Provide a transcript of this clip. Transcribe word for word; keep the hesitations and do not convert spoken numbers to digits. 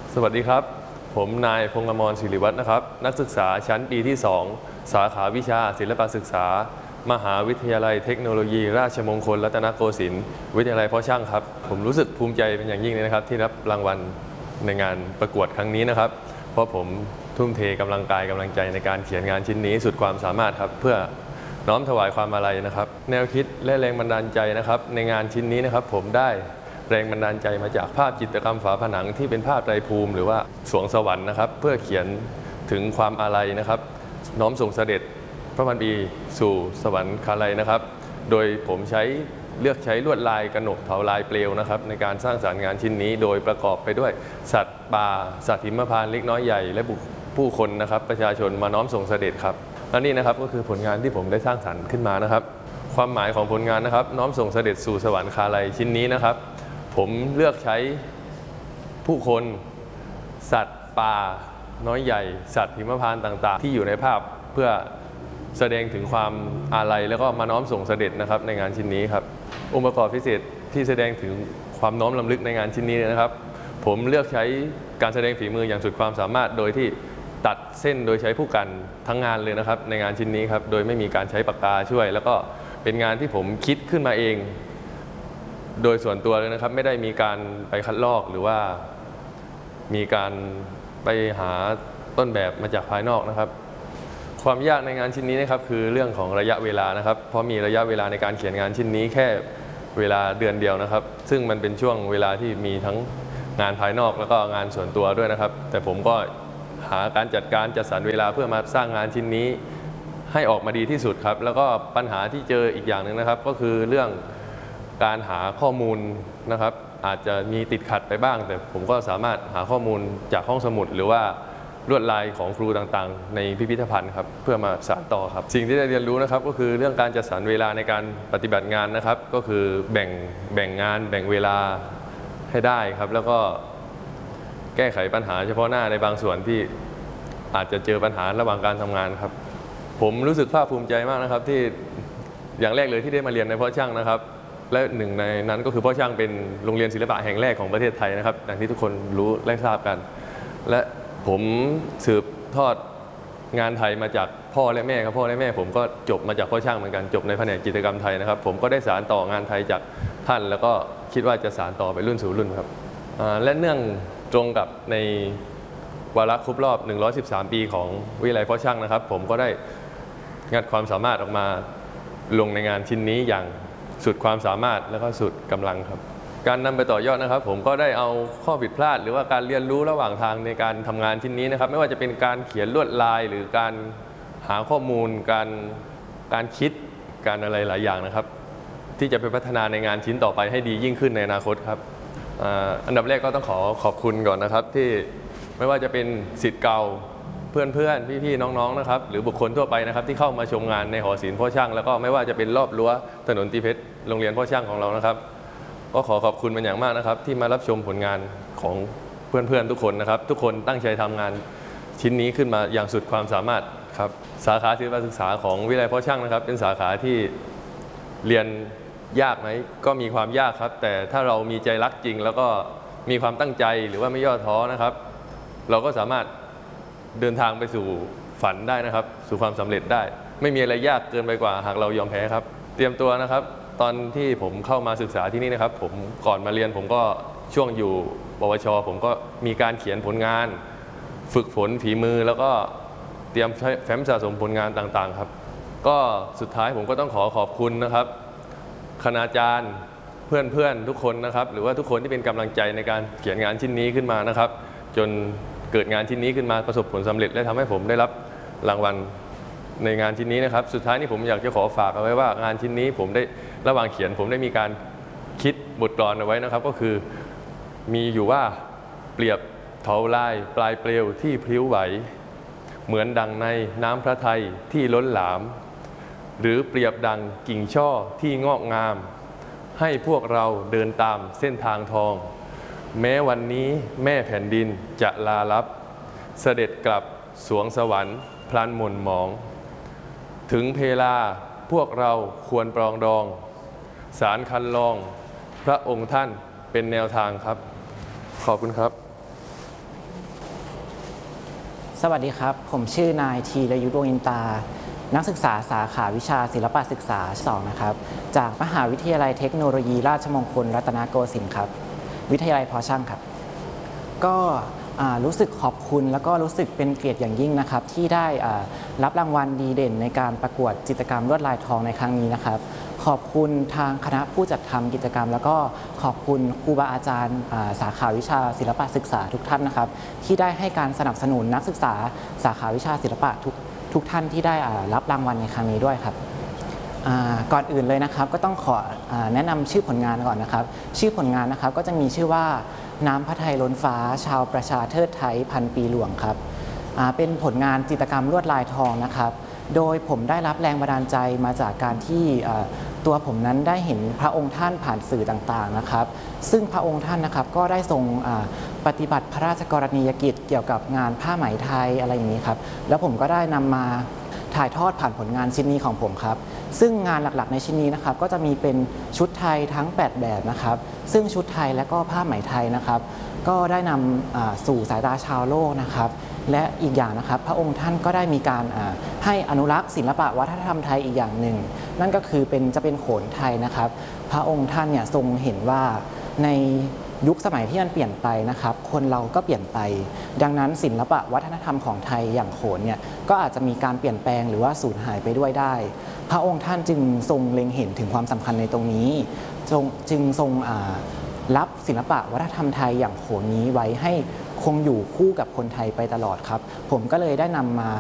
สวัสดีครับผมนายพงษ์อมรศิริวัฒน์นะครับนักศึกษาชั้นปีที่สองสาขาวิชาศิลปศึกษามหาวิทยาลัยเทคโนโลยี ราชมงคลรัตนโกสินทร์วิทยาลัยพ่อช่างครับผมรู้สึกภูมิใจเป็นอย่างยิ่งเลยนะครับที่รับรางวัลในงานประกวดครั้งนี้นะครับเพราะผมทุ่มเทกำลังกายกำลังใจในการเขียนงานชิ้นนี้สุดความสามารถครับเพื่อน้อมถวายความอาลัยนะครับแนวคิดและแรงบันดาลใจนะครับในงานชิ้นนี้นะครับผมได้แรงบันดาลใจมาจากภาพจิตรกรรมฝาผนังที่เป็นภาพไตรภูมิหรือว่าสวงสวรรค์นะครับเพื่อเขียนถึงความอาลัยนะครับน้อมส่งเสด็จพระพันปีสู่สวรรคาลัยนะครับโดยผมใช้เลือกใช้ลวดลายกระหนกเถาลายเปลวนะครับในการสร้างสรรค์งานชิ้นนี้โดยประกอบไปด้วยสัตว์ป่าสัตว์หิมพานต์เล็กน้อยใหญ่และผู้คนนะครับประชาชนมาน้อมส่งเสด็จครับและนี่นะครับก็คือผลงานที่ผมได้สร้างสรรค์ขึ้นมานะครับความหมายของผลงานนะครับน้อมส่งเสด็จสู่สวรรคาลัยชิ้นนี้นะครับผมเลือกใช้ผู้คนสัตว์ป่าน้อยใหญ่สัตว์หิมพานต์ต่างๆที่อยู่ในภาพเพื่อแสดงถึงความอาลัยแล้วก็มาน้อมส่งเสด็จนะครับในงานชิ้นนี้ครับองค์ประกอบพิเศษที่แสดงถึงความน้อมรำลึกในงานชิ้นนี้นะครับผมเลือกใช้การแสดงฝีมืออย่างสุดความสามารถโดยที่ตัดเส้นโดยใช้ผู้กันทั้งงานเลยนะครับในงานชิ้นนี้ครับโดยไม่มีการใช้ปากกาช่วยแล้วก็เป็นงานที่ผมคิดขึ้นมาเองโดยส่วนตัวเลยนะครับไม่ได้มีการไปคัดลอกหรือว่ามีการไปหาต้นแบบมาจากภายนอกนะครับความยากในงานชิ้นนี้นะครับคือเรื่องของระยะเวลานะครับเพราะมีระยะเวลาในการเขียนงานชิ้นนี้แค่เวลาเดือนเดียวนะครับซึ่งมันเป็นช่วงเวลาที่มีทั้งงานภายนอกแล้วก็งานส่วนตัวด้วยนะครับแต่ผมก็หาการจัดการจัดสรรเวลาเพื่อมาสร้างงานชิ้นนี้ให้ออกมาดีที่สุดครับแล้วก็ปัญหาที่เจออีกอย่างหนึ่งนะครับก็คือเรื่องการหาข้อมูลนะครับอาจจะมีติดขัดไปบ้างแต่ผมก็สามารถหาข้อมูลจากห้องสมุดหรือว่าลวดลายของครูต่างๆในพิพิธภัณฑ์ครับเพื่อมาสานต่อครับสิ่งที่ได้เรียนรู้นะครับก็คือเรื่องการจัดสรรเวลาในการปฏิบัติงานนะครับก็คือแบ่งแบ่งงานแบ่งเวลาให้ได้ครับแล้วก็แก้ไขปัญหาเฉพาะหน้าในบางส่วนที่อาจจะเจอปัญหาระหว่างการทำงานครับผมรู้สึกภาคภูมิใจมากนะครับที่อย่างแรกเลยที่ได้มาเรียนในพ่อช่างนะครับและหนึ่งในนั้นก็คือพ่อช่างเป็นโรงเรียนศิลปะแห่งแรกของประเทศไทยนะครับอย่างที่ทุกคนรู้และทราบกันและผมสืบทอดงานไทยมาจากพ่อและแม่ครับพ่อและแม่ผมก็จบมาจากพ่อช่างเหมือนกันจบในแผนกจิตรกรรมไทยนะครับผมก็ได้สานต่องานไทยจากท่านแล้วก็คิดว่าจะสานต่อไปรุ่นสู่รุ่นครับและเนื่องตรงกับในวาระครบรอบหนึ่งร้อยสิบสามปีของวิทยาลัยพ่อช่างนะครับผมก็ได้งัดความสามารถออกมาลงในงานชิ้นนี้อย่างสุดความสามารถและก็สุดกำลังครับการนำไปต่อยอดนะครับผมก็ได้เอาข้อผิดพลาดหรือว่าการเรียนรู้ระหว่างทางในการทำงานชิ้นนี้นะครับไม่ว่าจะเป็นการเขียนลวดลายหรือการหาข้อมูลการการคิดการอะไรหลายอย่างนะครับที่จะไปพัฒนาในงานชิ้นต่อไปให้ดียิ่งขึ้นในอนาคตครับอันดับแรกก็ต้องขอขอบคุณก่อนนะครับที่ไม่ว่าจะเป็นศิษย์เก่าเพื่อนๆพี่ๆน้องๆนะครับหรือบุคคลทั่วไปนะครับที่เข้ามาชมงานในหอศิลป์พ่อช่างแล้วก็ไม่ว่าจะเป็นรอบรั้วถนนตีเพชรโรงเรียนพ่อช่างของเรานะครับก็ขอขอบคุณเป็นอย่างมากนะครับที่มารับชมผลงานของเพื่อนๆทุกคนนะครับทุกคนตั้งใจทำงานชิ้นนี้ขึ้นมาอย่างสุดความสามารถครับสาขาศิลปศึกษาของวิทยาลัยพ่อช่างนะครับเป็นสาขาที่เรียนยากไหมก็มีความยากครับแต่ถ้าเรามีใจรักจริงแล้วก็มีความตั้งใจหรือว่าไม่ย่อท้อนะครับเราก็สามารถเดินทางไปสู่ฝันได้นะครับสู่ความสำเร็จได้ไม่มีอะไรยากเกินไปกว่าหากเรายอมแพ้ครับเตรียมตัวนะครับตอนที่ผมเข้ามาศึกษาที่นี่นะครับผมก่อนมาเรียนผมก็ช่วงอยู่ปวชผมก็มีการเขียนผลงานฝึกฝนฝีมือแล้วก็เตรียมแฟ้มสะสมผลงานต่างๆครับก็สุดท้ายผมก็ต้องขอขอบคุณนะครับคณาจารย์เพื่อนๆทุกคนนะครับหรือว่าทุกคนที่เป็นกำลังใจในการเขียนงานชิ้นนี้ขึ้นมานะครับจนเกิดงานชิ้นนี้ขึ้นมาประสบผลสำเร็จและทำให้ผมได้รับรางวัลในงานชิ้นนี้นะครับสุดท้ายนี้ผมอยากจะขอฝากเอาไว้ว่างานชิ้นนี้ผมได้ระหว่างเขียนผมได้มีการคิดบทกลอนเอาไว้นะครับก็คือมีอยู่ว่าเปรียบเถาลายปลายเปลวที่พลิ้วไหวเหมือนดังในน้ำพระทัยที่ล้นหลามหรือเปรียบดังกิ่งช่อที่งอกงามให้พวกเราเดินตามเส้นทางทองแม้วันนี้แม่แผ่นดินจะลาลับเสด็จกลับสวงสวรรค์พลันหม่นหมองถึงเพลาพวกเราควรปรองดองสารคันลองพระองค์ท่านเป็นแนวทางครับขอบคุณครับสวัสดีครับผมชื่อนายธีรยุทธวงศ์อินตานักศึกษาสาขาวิชาศิลปศึกษาสองนะครับจากมหาวิทยาลัยเทคโนโลยีราชมงคลรัตนโกสินทร์ครับวิทยาลัยพอช่างครับก็รู้สึกขอบคุณแล้วก็รู้สึกเป็นเกียรติอย่างยิ่งนะครับที่ได้รับรางวัลดีเด่นในการประกวดจิตรกรรมลวดลายทองในครั้งนี้นะครับขอบคุณทางคณะผู้จัดทำกิจกรรมแล้วก็ขอบคุณครูบาอาจารย์สาขาวิชาศิลปศึกษาทุกท่านนะครับที่ได้ให้การสนับสนุนนักศึกษาสาขาวิชาศิลปะทุกทุกท่านที่ได้รับรางวัลในครั้งนี้ด้วยครับก่อนอื่นเลยนะครับก็ต้องขอแนะนำชื่อผลงานก่อนนะครับชื่อผลงานนะครับก็จะมีชื่อว่าน้ำพระทัยล้นฟ้าชาวประชาเทิดไทยพันปีหลวงครับเป็นผลงานจิตรกรรมลวดลายทองนะครับโดยผมได้รับแรงบันดาลใจมาจากการที่ตัวผมนั้นได้เห็นพระองค์ท่านผ่านสื่อต่างๆนะครับซึ่งพระองค์ท่านนะครับก็ได้ทรงปฏิบัติพระราชกรณียกิจเกี่ยวกับงานผ้าไหมไทยอะไรอย่างนี้ครับแล้วผมก็ได้นำมาถ่ายทอดผ่านผลงานชิ้นนี้ของผมครับซึ่งงานหลักๆในชิ้นนี้นะครับก็จะมีเป็นชุดไทยทั้งแปดแบบนะครับซึ่งชุดไทยและก็ผ้าไหมไทยนะครับก็ได้นำสู่สายตาชาวโลกนะครับและอีกอย่างนะครับพระองค์ท่านก็ได้มีการให้อนุรักษ์ศิลปะวัฒนธรรมไทยอีกอย่างหนึ่งนั่นก็คือเป็นจะเป็นโขนไทยนะครับพระองค์ท่านเนี่ยทรงเห็นว่าในยุคสมัยที่มันเปลี่ยนไปนะครับคนเราก็เปลี่ยนไปดังนั้นศิลปะวัฒนธรรมของไทยอย่างโขนเนี่ยก็อาจจะมีการเปลี่ยนแปลงหรือว่าสูญหายไปด้วยได้พระองค์ท่านจึงทรงเล็งเห็นถึงความสำคัญในตรงนี้จึงทรงรับศิลปะวัฒนธรรมไทยอย่างโขนนี้ไว้ให้คงอยู่คู่กับคนไทยไปตลอดครับผมก็เลยได้นำมา